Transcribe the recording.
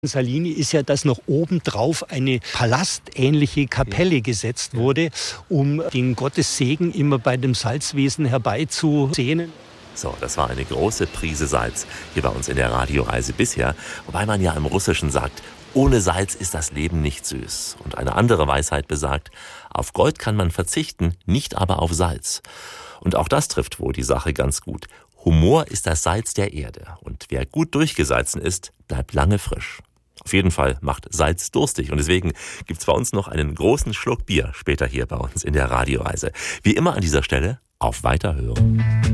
Salini ist ja, dass noch obendrauf eine palastähnliche Kapelle gesetzt wurde, um den Gottessegen immer bei dem Salzwesen herbeizusehnen. So, das war eine große Prise Salz hier bei uns in der Radioreise bisher, wobei man ja im Russischen sagt, ohne Salz ist das Leben nicht süß. Und eine andere Weisheit besagt, auf Gold kann man verzichten, nicht aber auf Salz. Und auch das trifft wohl die Sache ganz gut. Humor ist das Salz der Erde und wer gut durchgesalzen ist, bleibt lange frisch. Auf jeden Fall macht Salz durstig und deswegen gibt's bei uns noch einen großen Schluck Bier später hier bei uns in der Radioreise. Wie immer an dieser Stelle auf Weiterhören.